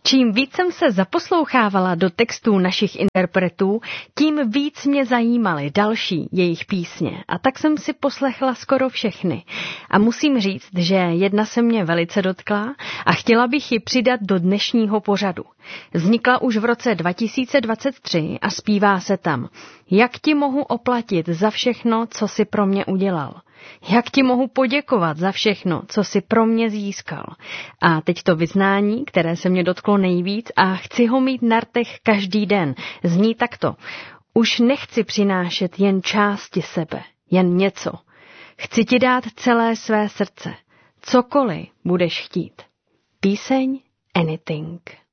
Čím víc jsem se zaposlouchávala do textů našich interpretů, tím víc mě zajímaly další jejich písně. A tak jsem si poslechla skoro všechny. A musím říct, že jedna se mě velice dotkla a chtěla bych ji přidat do dnešního pořadu. Vznikla už v roce 2023 a zpívá se tam: Jak ti mohu oplatit za všechno, co jsi pro mě udělal? Jak ti mohu poděkovat za všechno, co jsi pro mě získal? A teď to vyznání, které se mě dotklo nejvíc a chci ho mít na rtech každý den, zní takto: Už nechci přinášet jen části sebe, jen něco. Chci ti dát celé své srdce, cokoliv budeš chtít. Píseň Anything.